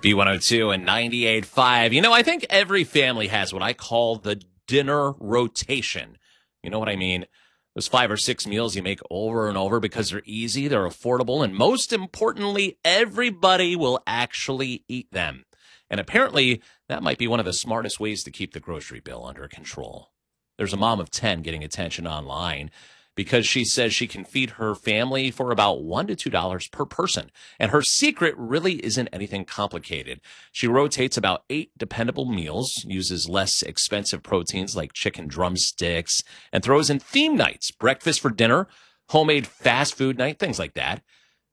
B102 and 98.5. You know, I think every family has what I call the dinner rotation. You know what I mean? Those 5 or 6 meals you make over and over because they're easy, they're affordable, and most importantly, everybody will actually eat them. And apparently, that might be one of the smartest ways to keep the grocery bill under control. There's a mom of 10 getting attention online because she says she can feed her family for about $1 to $2 per person. And her secret really isn't anything complicated. She rotates about 8 dependable meals, uses less expensive proteins like chicken drumsticks, and throws in theme nights, breakfast for dinner, homemade fast food night, things like that.